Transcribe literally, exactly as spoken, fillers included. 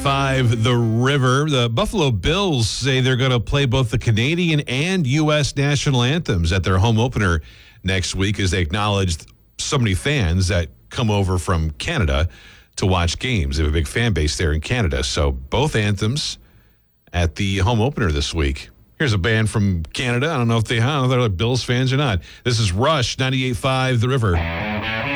five The River. The Buffalo Bills say they're going to play both the Canadian and U S national anthems at their home opener next week as they acknowledged so many fans that come over from Canada to watch games. They have a big fan base there in Canada. So both anthems at the home opener this week. Here's a band from Canada. I don't know if they, I don't know if they're like Bills fans or not. This is Rush, ninety-eight point five The River.